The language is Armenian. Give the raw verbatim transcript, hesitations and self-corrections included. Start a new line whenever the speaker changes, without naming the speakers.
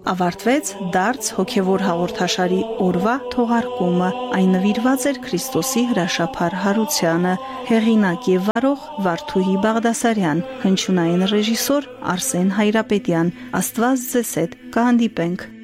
ավարտվեց դարձ հոգևոր հաղորդաշարի օրվա թողարկումը։ Այն նվիրված էր Քրիստոսի հրաշափառ հարությանը։ Հեղինակ եւ վարող Վարդուհի Բաղդասարյան, հնչյունային ռեժիսոր Արսեն Հայրապետյան։ Աստված ձեզ հետ, կհանդիպենք